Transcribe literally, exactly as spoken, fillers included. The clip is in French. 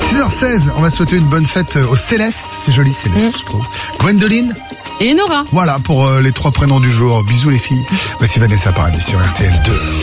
six heures seize, on va souhaiter une bonne fête aux Célestes. C'est joli, Céleste, mmh. je trouve. Gwendoline et Nora. Voilà pour euh, les trois prénoms du jour. Bisous les filles. Voici Vanessa Paradis sur R T L deux.